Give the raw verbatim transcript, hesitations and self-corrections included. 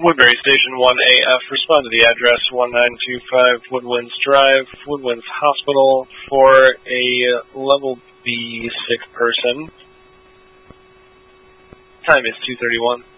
Woodbury Station one A F, respond to the address one nine two five Woodwinds Drive, Woodwinds Hospital, for a level B sick person. Time is two thirty-one.